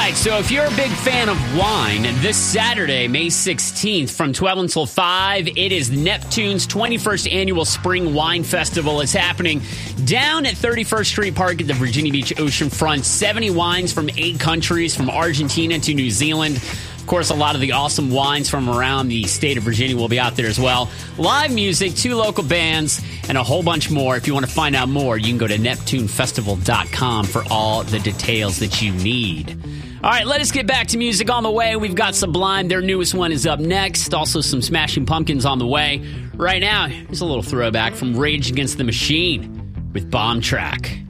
right, so if you're a big fan of wine, this Saturday, May 16th, from 12 until 5, it is Neptune's 21st Annual Spring Wine Festival. It's happening down at 31st Street Park at the Virginia Beach Oceanfront. 70 wines from 8 countries, from Argentina to New Zealand. Of course, a lot of the awesome wines from around the state of Virginia will be out there as well. Live music, 2 local bands, and a whole bunch more. If you want to find out more, you can go to NeptuneFestival.com for all the details that you need. All right, let us get back to music on the way. We've got Sublime. Their newest one is up next. Also, some Smashing Pumpkins on the way. Right now, here's a little throwback from Rage Against the Machine with Bomb Track.